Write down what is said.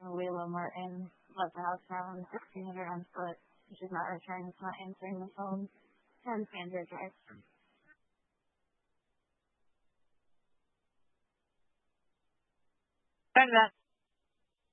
Wheeler Martin left the house around 1600 on foot. She's not returning. It's not answering the phone. 10 Sandra Drive. And that's